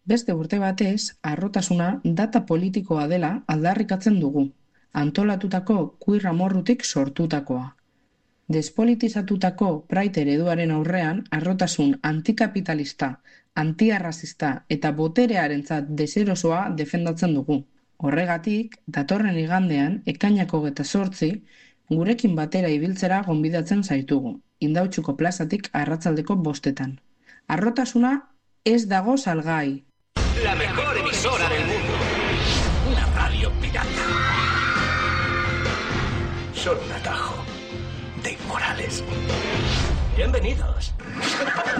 Beste urte batez, harrotasuna data politikoa dela aldarrikatzen dugu, antolatutako queer amorrutik sortutakoa. Despolitizatutako Pride ereduaren aurrean, harrotasun antikapitalista, antiarrazista eta boterearentzat deserosoa defendatzen dugu. Horregatik, datorren igandean, ekainako 28, gurekin batera ibiltzera gonbidatzen zaitugu, Indautxuko plazatik arratsaldeko 5:00. Harrotasuna ez dago salgai. La mejor emisora del mundo. Una radio pirata. Son un atajo de inmorales. Bienvenidos.